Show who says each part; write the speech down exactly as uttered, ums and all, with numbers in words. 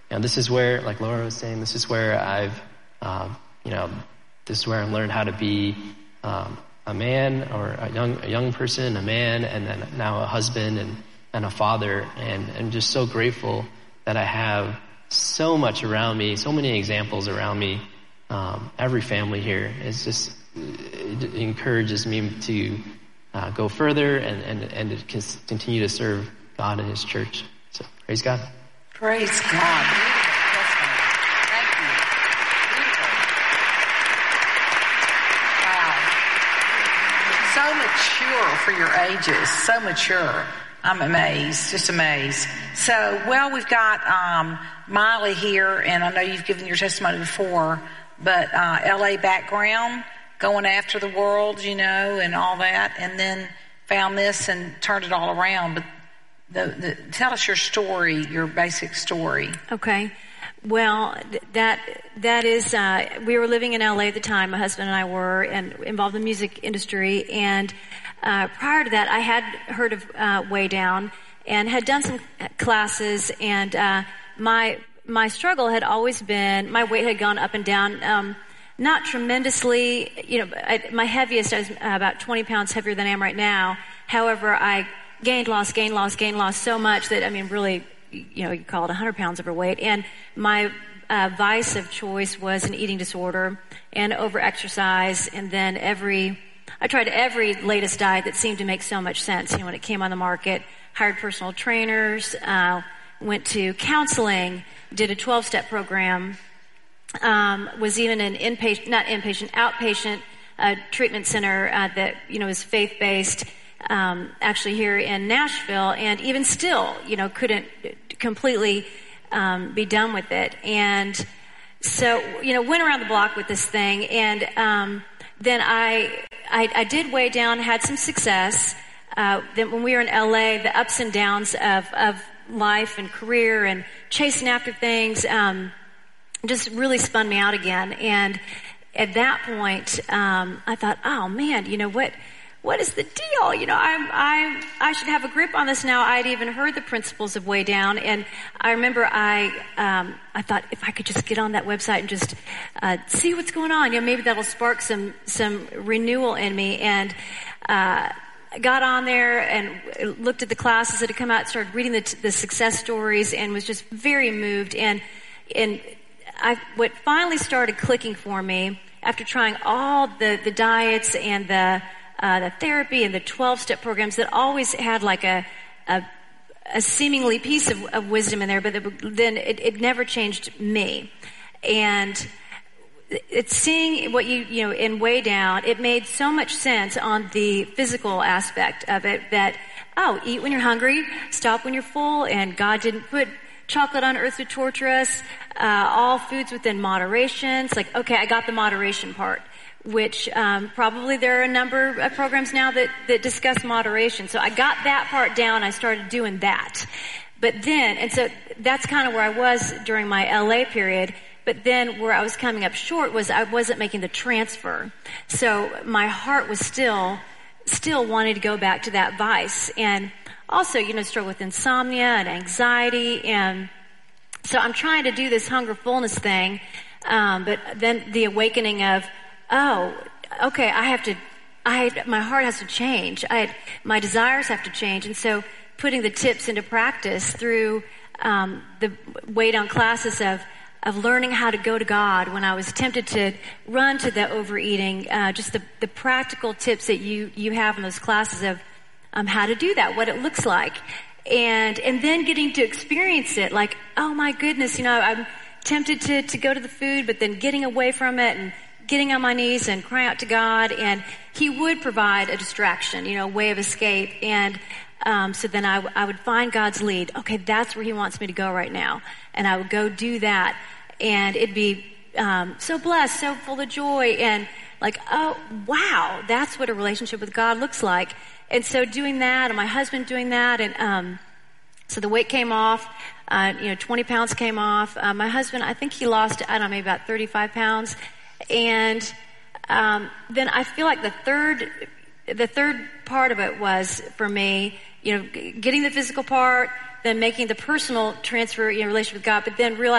Speaker 1: you know, this is where, like Laura was saying, this is where I've, um, you know, this is where I learned how to be um, a man or a young a young person, a man, and then now a husband and, and a father. And I'm just so grateful that I have so much around me, so many examples around me. Um, every family here is just, it encourages me to uh, go further and, and, and to continue to serve God and his church. So praise God.
Speaker 2: Praise God. Thank you. Wow. So mature for your ages. So mature. I'm amazed, just amazed. So, well, we've got um, Miley here, and I know you've given your testimony before, but uh, L A background, going after the world, you know, and all that, and then found this and turned it all around. But the, the, tell us your story, your basic story.
Speaker 3: Okay. Well, that that is, uh, we were living in L A at the time, my husband and I were, and involved in the music industry, and uh, prior to that, I had heard of uh, Way Down and had done some classes, and uh, my my struggle had always been, my weight had gone up and down, um, not tremendously, you know, I, my heaviest, I was about twenty pounds heavier than I am right now. However, I gained, lost, gained, lost, gained, lost so much that, I mean, really, you know, you call it one hundred pounds overweight. And my uh, vice of choice was an eating disorder and over-exercise. And then every, I tried every latest diet that seemed to make so much sense, you know, when it came on the market. Hired personal trainers, uh, went to counseling, did a twelve-step program, um, was even an inpatient, not inpatient, outpatient uh, treatment center uh, that, you know, is faith-based, um, actually here in Nashville, and even still, you know, couldn't completely um, be done with it. And so, you know, went around the block with this thing, and um, then I, I I did Way Down, had some success. Uh, then when we were in L A, the ups and downs of of life and career and chasing after things um, just really spun me out again. And at that point, um, I thought, oh man, you know what? What is the deal? You know, I'm, I, I should have a grip on this now. I'd even heard the principles of Way Down, and I remember I, um, I thought if I could just get on that website and just uh, see what's going on, you know, maybe that'll spark some some renewal in me. And uh, I got on there and looked at the classes that had come out, started reading the, the success stories, and was just very moved. And and I, what finally started clicking for me after trying all the the diets and the Uh, the therapy and the twelve-step programs that always had like a a, a seemingly piece of, of wisdom in there, but it, then it, it never changed me. And it's seeing what you, you know, in Way Down, it made so much sense on the physical aspect of it that, oh, eat when you're hungry, stop when you're full, and God didn't put chocolate on earth to torture us, uh, all foods within moderation. It's like, okay, I got the moderation part. Which um, probably there are a number of programs now that, that discuss moderation. So I got that part down. I started doing that. But then, and so that's kind of where I was during my L A period. But then where I was coming up short was I wasn't making the transfer. So my heart was still, still wanting to go back to that vice. And also, you know, struggle with insomnia and anxiety. And so I'm trying to do this hunger fullness thing. Um, but then the awakening of, oh, okay, I have to, I, my heart has to change. I, my desires have to change. And so putting the tips into practice through, um, the Way Down classes of, of learning how to go to God when I was tempted to run to the overeating, uh, just the, the practical tips that you, you have in those classes of, um, how to do that, what it looks like. And, and then getting to experience it like, oh my goodness, you know, I'm tempted to, to go to the food, but then getting away from it and getting on my knees and crying out to God, and He would provide a distraction, you know, a way of escape. And um, so then I, w- I would find God's lead. Okay, that's where He wants me to go right now. And I would go do that, and it'd be um, so blessed, so full of joy, and like, oh, wow, that's what a relationship with God looks like. And so doing that, and my husband doing that, and um, so the weight came off. Uh, you know, twenty pounds came off. Uh, my husband, I think he lost, I don't know, maybe about thirty-five pounds. And um, then I feel like the third, the third part of it was for me, you know, getting the physical part, then making the personal transfer, you know, relationship with God, but then realizing